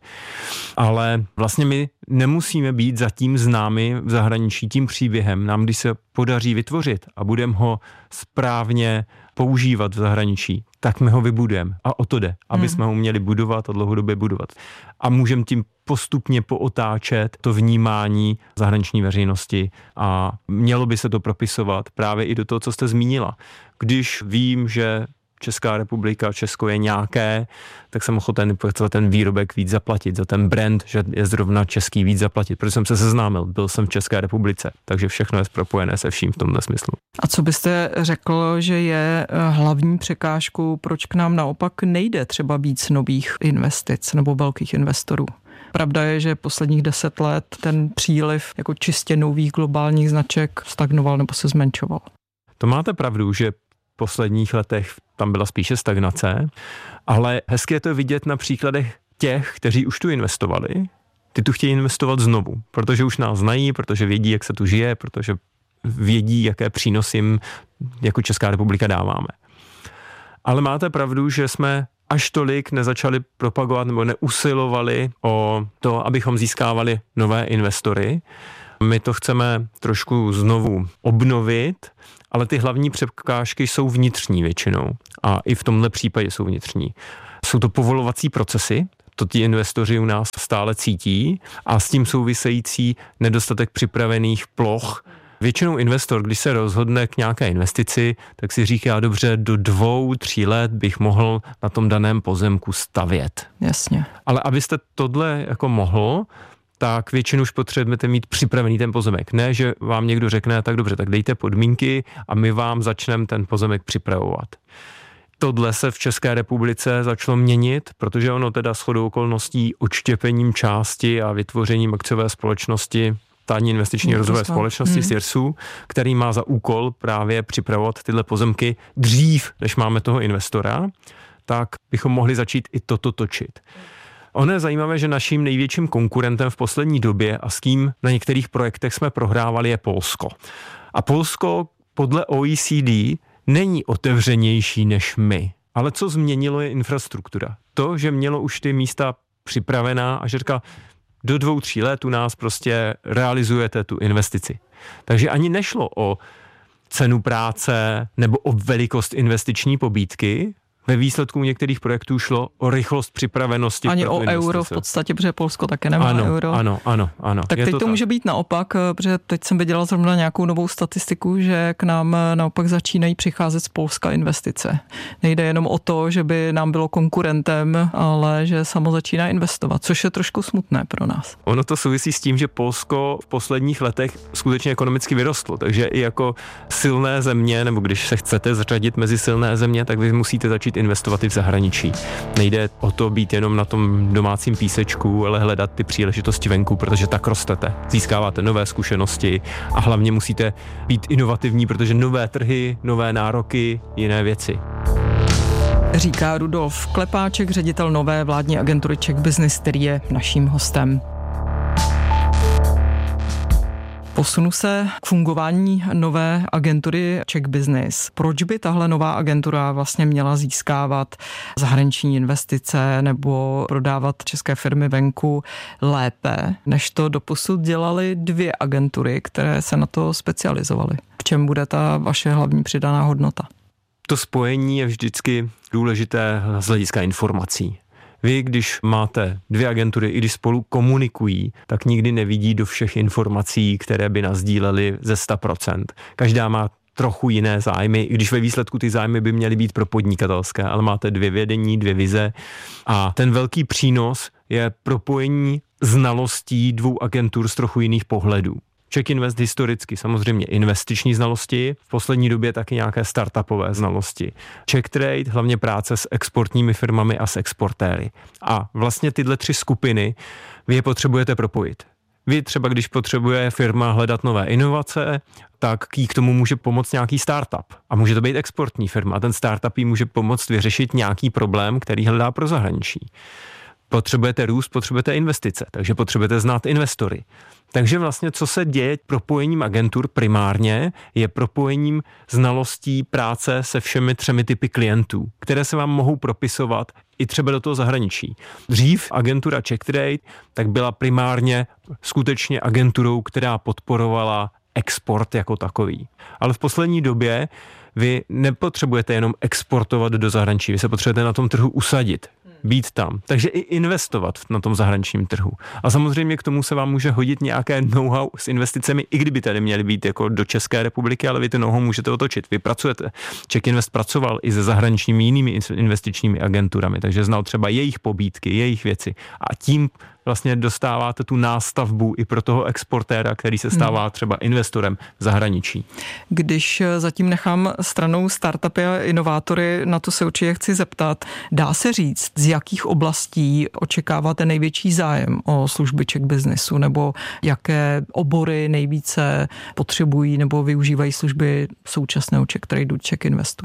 Ale vlastně my nemusíme být zatím známi v zahraničí tím příběhem. Nám, když se podaří vytvořit a budeme ho správně používat v zahraničí, tak my ho vybudujeme. A o to jde, aby jsme ho měli budovat a dlouhodobě budovat. A můžeme tím postupně pootáčet to vnímání zahraniční veřejnosti a mělo by se to propisovat právě i do toho, co jste zmínila. Když vím, že Česká republika, Česko je nějaké, tak jsem ochoten za ten výrobek víc zaplatit, za ten brand, že je zrovna český víc zaplatit, protože jsem se seznámil, byl jsem v České republice, takže všechno je propojené se vším v tomhle smyslu. A co byste řekl, že je hlavní překážkou, proč k nám naopak nejde třeba víc nových investic nebo velkých investorů? Pravda je, že posledních deset let ten příliv jako čistě nových globálních značek stagnoval nebo se zmenšoval. To máte pravdu, že v posledních letech tam byla spíše stagnace, ale hezky je to vidět na příkladech těch, kteří už tu investovali. Ty tu chtějí investovat znovu, protože už nás znají, protože vědí, jak se tu žije, protože vědí, jaké přínosy jim jako Česká republika dáváme. Ale máte pravdu, že jsme až tolik nezačali propagovat nebo neusilovali o to, abychom získávali nové investory. My to chceme trošku znovu obnovit, ale ty hlavní překážky jsou vnitřní většinou a i v tomhle případě jsou vnitřní. Jsou to povolovací procesy, to ti investoři u nás stále cítí a s tím související nedostatek připravených ploch. Většinou investor, když se rozhodne k nějaké investici, tak si říká, dobře, do dvou, tří let bych mohl na tom daném pozemku stavět. Jasně. Ale abyste tohle jako mohl, tak většinou už potřebujete mít připravený ten pozemek. Ne, že vám někdo řekne, tak dobře, tak dejte podmínky a my vám začneme ten pozemek připravovat. Tohle se v České republice začalo měnit, protože ono teda shodou okolností odštěpením části a vytvořením akciové společnosti Státní investiční rozvojové společnosti hmm. SIRSu, který má za úkol právě připravovat tyhle pozemky dřív, než máme toho investora, tak bychom mohli začít i toto točit. Ono je zajímavé, že naším největším konkurentem v poslední době a s kým na některých projektech jsme prohrávali je Polsko. A Polsko podle O E C D není otevřenější než my. Ale co změnilo je infrastruktura. To, že mělo už ty místa připravená a že říká, do dvou, tří let u nás prostě realizujete tu investici. Takže ani nešlo o cenu práce nebo o velikost investiční pobídky. Ve výsledku některých projektů šlo o rychlost připravenosti. Ani o euro v podstatě, protože Polsko také nemá ano, euro. Ano, ano, ano. Tak je teď to, to tak. může být naopak, protože teď jsem viděla zrovna nějakou novou statistiku, že k nám naopak začínají přicházet z Polska investice. Nejde jenom o to, že by nám bylo konkurentem, ale že samo začíná investovat, což je trošku smutné pro nás. Ono to souvisí s tím, že Polsko v posledních letech skutečně ekonomicky vyrostlo, takže i jako silné země, nebo když se chcete zařadit mezi silné země, tak vy musíte začít investovat i v zahraničí. Nejde o to být jenom na tom domácím písečku, ale hledat ty příležitosti venku, protože tak rostete. Získáváte nové zkušenosti a hlavně musíte být inovativní, protože nové trhy, nové nároky, jiné věci. Říká Rudolf Klepáček, ředitel nové vládní agentury Czech Business, který je naším hostem. Posunu se k fungování nové agentury Czech Business. Proč by tahle nová agentura vlastně měla získávat zahraniční investice nebo prodávat české firmy venku lépe, než to doposud dělaly dvě agentury, které se na to specializovaly? V čem bude ta vaše hlavní přidaná hodnota? To spojení je vždycky důležité z hlediska informací. Vy, když máte dvě agentury, i když spolu komunikují, tak nikdy nevidí do všech informací, které by nasdílely ze sto procent. Každá má trochu jiné zájmy, i když ve výsledku ty zájmy by měly být pro podnikatelské, ale máte dvě vědení, dvě vize a ten velký přínos je propojení znalostí dvou agentur z trochu jiných pohledů. Czech Invest historicky samozřejmě investiční znalosti, v poslední době taky nějaké startupové znalosti. Czech Trade, hlavně práce s exportními firmami a s exportéry. A vlastně tyhle tři skupiny vy je potřebujete propojit. Vy třeba, když potřebuje firma hledat nové inovace, tak jí k tomu může pomoct nějaký startup. A může to být exportní firma. A ten startup jí může pomoct vyřešit nějaký problém, který hledá pro zahraničí. Potřebujete růst, potřebujete investice, takže potřebujete znát investory. Takže vlastně, co se děje propojením agentur primárně, je propojením znalostí práce se všemi třemi typy klientů, které se vám mohou propisovat i třeba do toho zahraničí. Dřív agentura Czech Trade tak byla primárně skutečně agenturou, která podporovala export jako takový. Ale v poslední době vy nepotřebujete jenom exportovat do zahraničí, vy se potřebujete na tom trhu usadit, být tam. Takže i investovat na tom zahraničním trhu. A samozřejmě k tomu se vám může hodit nějaké know-how s investicemi, i kdyby tady měly být jako do České republiky, ale vy to know-how můžete otočit. Vy pracujete. Czech Invest pracoval i se zahraničními jinými investičními agenturami, takže znal třeba jejich pobídky, jejich věci. A tím vlastně dostáváte tu nástavbu i pro toho exportéra, který se stává třeba investorem v zahraničí. Když zatím nechám stranou startupy a inovátory, na to se určitě chci zeptat, dá se říct, z jakých oblastí očekáváte největší zájem o služby Czech Businessu, nebo jaké obory nejvíce potřebují nebo využívají služby současného Czech Tradeu, Czech Investu?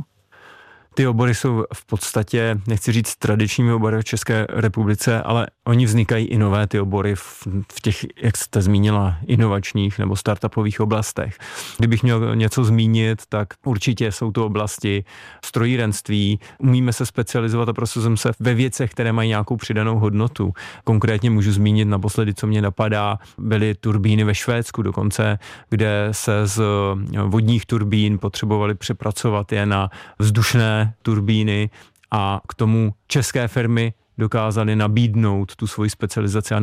Ty obory jsou v podstatě, nechci říct tradičními obory v České republice, ale oni vznikají i nové ty obory v, v těch, jak jste zmínila, inovačních nebo startupových oblastech. Kdybych měl něco zmínit, tak určitě jsou to oblasti strojírenství. Umíme se specializovat a prosazujeme se ve věcech, které mají nějakou přidanou hodnotu. Konkrétně můžu zmínit naposledy, co mě napadá, byly turbíny ve Švédsku dokonce, kde se z vodních turbín potřebovali přepracovat je na vzdušné turbíny a k tomu české firmy dokázaly nabídnout tu svoji specializaci a